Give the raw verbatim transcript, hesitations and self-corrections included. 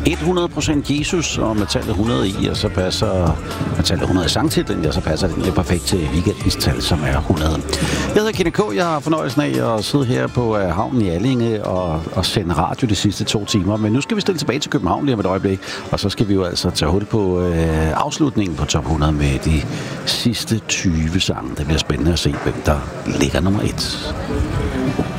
hundrede procent Jesus, og med tallet hundrede i, og så passer med tallet hundrede i sangtitlen, ja, så passer det perfekt til weekendens tal, som er hundrede. Jeg hedder Kenneth K. Jeg har fornøjelsen af at sidde her på uh, havnen i Allinge og, og sende radio de sidste to timer, men nu skal vi stille tilbage til København lige om et øjeblik, og så skal vi jo altså tage hul på uh, afslutningen på top hundrede med de sidste tyve sange. Det bliver spændende at se, hvem der ligger nummer et.